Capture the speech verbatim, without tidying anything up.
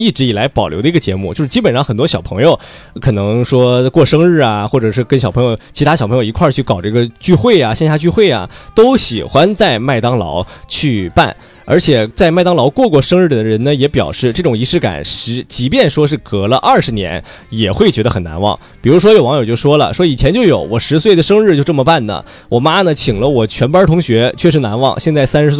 一直以来保留的一个节目，就是基本上很多小朋友可能说过生日啊，或者是跟小朋友其他小朋友一块儿去搞这个聚会啊，线下聚会啊，都喜欢在麦当劳去办。而且在麦当劳过过生日的人呢，也表示这种仪式感是，即便说是隔了二十年，也会觉得很难忘。比如说有网友就说了，说以前就有，我十岁的生日就这么办的，我妈呢请了我全班同学，确实难忘。现在三十岁。